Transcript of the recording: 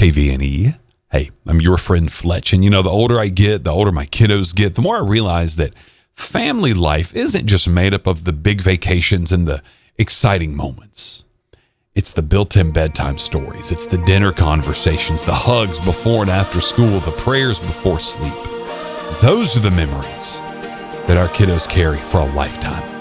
KVNE. Hey, I'm your friend Fletch. And the older I get, the older my kiddos get, the more I realize that family life isn't just made up of the big vacations and the exciting moments. It's the built-in bedtime stories. It's the dinner conversations, the hugs before and after school, the prayers before sleep. Those are the memories that our kiddos carry for a lifetime.